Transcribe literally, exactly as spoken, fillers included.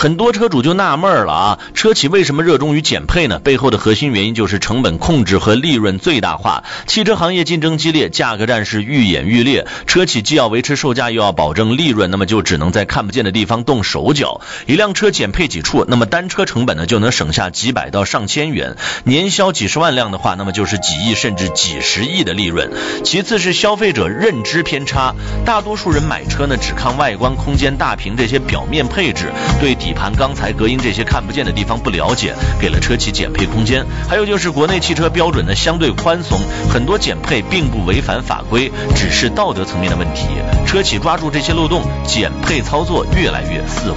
很多车主就纳闷了啊，车企为什么热衷于减配呢？背后的核心原因就是成本控制和利润最大化。汽车行业竞争激烈，价格战是愈演愈烈，车企既要维持售价又要保证利润，那么就只能在看不见的地方动手脚。一辆车减配几处，那么单车成本呢就能省下几百到上千元，年销几十万辆的话，那么就是几亿甚至几十亿的利润。其次是消费者认知偏差，大多数人买车呢只看外观、空间、大屏这些表面配置，对底盘、钢材、隔音这些看不见的地方不了解，给了车企减配空间。还有就是国内汽车标准呢相对宽松，很多减配并不违反法规，只是道德层面的问题。车企抓住这些漏洞，减配操作越来越四